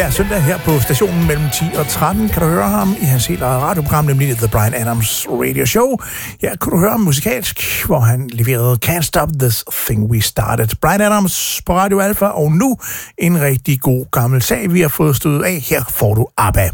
Ja, søndag her på stationen mellem 10 og 13 kan du høre ham i hans helt eget radioprogram, nemlig The Bryan Adams Radio Show. Ja, kan du høre ham musikalsk, hvor han leverede Can't Stop This Thing We Started. Bryan Adams på Radio Alpha, og nu en rigtig god gammel sag, vi har fået stødet af. Her får du ABBA.